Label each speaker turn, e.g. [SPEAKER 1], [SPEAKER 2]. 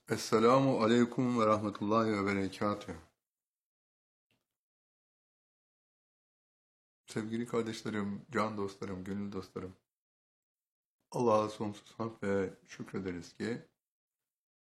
[SPEAKER 1] Esselamu aleyküm ve rahmetullahi ve berekatühü. Sevgili kardeşlerim, can dostlarım, gönül dostlarım. Allah'a sonsuz hamd ve şükrederiz ki